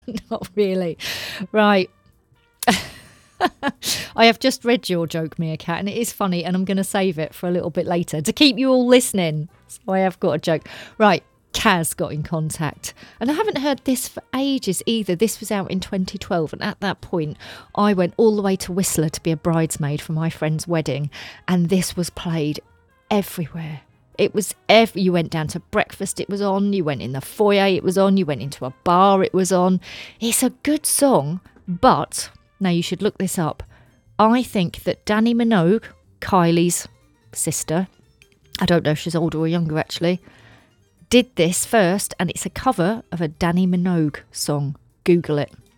Not really. Right. I have just read your joke, Meerkat, and it is funny, and I'm going to save it for a little bit later to keep you all listening. So I have got a joke. Right. Kaz got in contact, and I haven't heard this for ages either. This was out in 2012, and at that point I went all the way to Whistler to be a bridesmaid for my friend's wedding, and this was played everywhere. It was you went down to breakfast, it was on. You went in the foyer, it was on. You went into a bar, it was on. It's a good song, but now you should look this up. I think that Dannii Minogue, Kylie's sister, I don't know if she's older or younger actually, did this first, and it's a cover of a Dannii Minogue song. Google it.